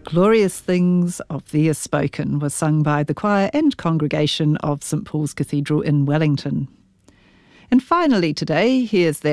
Glorious Things of Thee Is Spoken was sung by the choir and congregation of St Paul's Cathedral in Wellington. And finally today, here's that